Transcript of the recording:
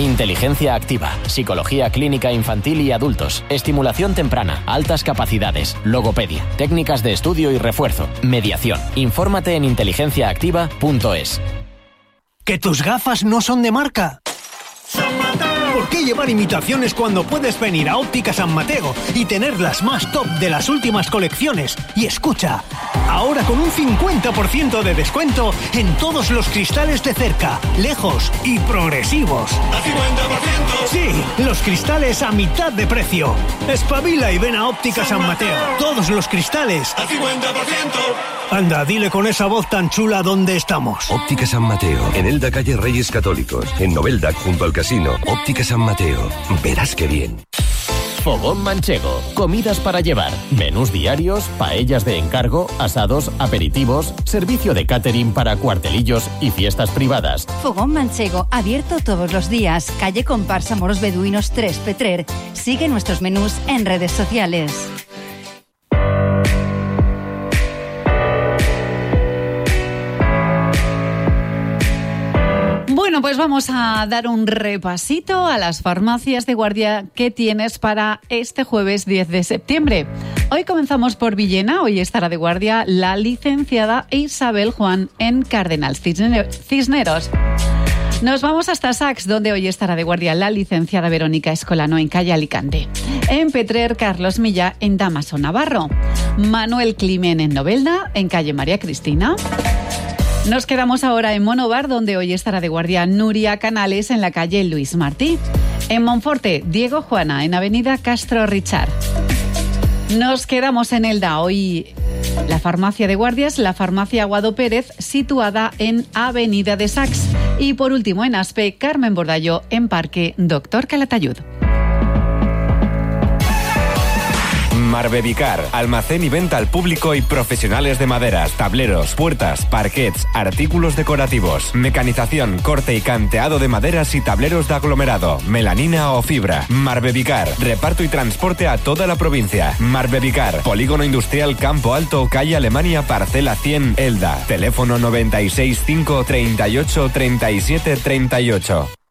Inteligencia activa, psicología clínica infantil y adultos, estimulación temprana, altas capacidades, logopedia, técnicas de estudio y refuerzo, mediación. Infórmate en inteligenciaactiva.es. ¿Que tus gafas no son de marca? ¿Por qué llevar imitaciones cuando puedes venir a Óptica San Mateo y tener las más top de las últimas colecciones? Y escucha, ahora con un 50% de descuento en todos los cristales de cerca, lejos y progresivos. ¡A 50%! Sí, los cristales a mitad de precio. Espabila y ven a Óptica San Mateo. Todos los cristales ¡A 50%! Anda, dile con esa voz tan chula dónde estamos. Óptica San Mateo, en Elda calle Reyes Católicos, en Novelda junto al casino. Óptica San Mateo, verás qué bien. Fogón Manchego, comidas para llevar, menús diarios, paellas de encargo, asados, aperitivos, servicio de catering para cuartelillos y fiestas privadas. Fogón Manchego, abierto todos los días, calle Comparsa Moros Beduinos 3, Petrer. Sigue nuestros menús en redes sociales. Bueno, pues vamos a dar un repasito a las farmacias de guardia que tienes para este jueves 10 de septiembre. Hoy comenzamos por Villena. Hoy estará de guardia la licenciada Isabel Juan en Cardenal Cisneros. Nos vamos hasta Sax, donde hoy estará de guardia la licenciada Verónica Escolano en calle Alicante. En Petrer, Carlos Milla en Damaso Navarro. Manuel Climen en Novelda, en calle María Cristina. Nos quedamos ahora en Monóvar, donde hoy estará de guardia Nuria Canales en la calle Luis Martí. En Monforte, Diego Juana en avenida Castro Richard. Nos quedamos en Elda. Hoy la farmacia de guardias, la farmacia Aguado Pérez, situada en avenida de Sax. Y por último en Aspe, Carmen Bordallo en Parque Doctor Calatayud. Marbevicar, almacén y venta al público y profesionales de maderas, tableros, puertas, parquets, artículos decorativos, mecanización, corte y canteado de maderas y tableros de aglomerado, melanina o fibra. Marbevicar, reparto y transporte a toda la provincia. Marbevicar, Polígono Industrial Campo Alto, calle Alemania, parcela 100, Elda. Teléfono 96 5 38 37 38.